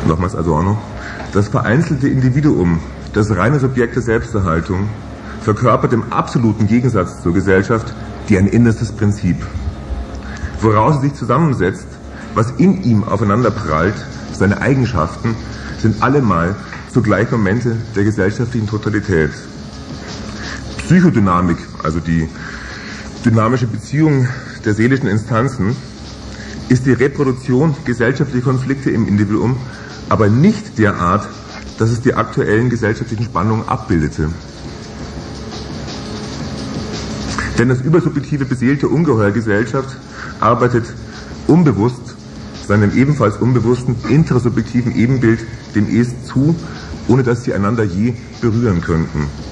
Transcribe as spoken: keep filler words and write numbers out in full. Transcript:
nochmals Adorno, das vereinzelte Individuum, das reine Subjekt der Selbsterhaltung, verkörpert im absoluten Gegensatz zur Gesellschaft deren innerstes Prinzip. Woraus es sich zusammensetzt, was in ihm aufeinander prallt, seine Eigenschaften, sind allemal zugleich Momente der gesellschaftlichen Totalität. Psychodynamik, also die dynamische Beziehung der seelischen Instanzen, ist die Reproduktion gesellschaftlicher Konflikte im Individuum, aber nicht derart, dass es die aktuellen gesellschaftlichen Spannungen abbildete. Denn das übersubjektive, beseelte Ungeheuer Gesellschaft arbeitet unbewusst seinem ebenfalls unbewussten intrasubjektiven Ebenbild dem Es zu, ohne dass sie einander je berühren könnten.